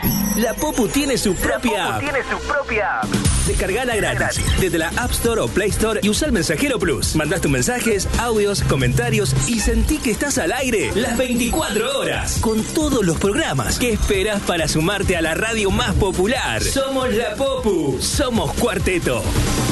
La Popu tiene su propia app. Descargala gratis desde la App Store o Play Store y usa el Mensajero Plus. Mandás tus mensajes, audios, comentarios y sentí que estás al aire las 24 horas con todos los programas. ¿Qué esperás para sumarte a la radio más popular? Somos la Popu, somos Cuarteto.